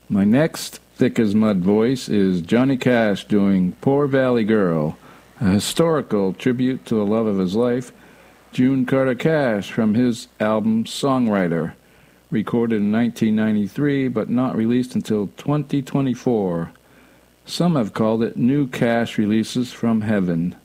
My next thick as mud voice is Johnny Cash doing Poor Valley Girl, a historical tribute to the love of his life, June Carter Cash, from his album Songwriter, recorded in 1993 but not released until 2024. Some have called it New Cash Releases from Heaven.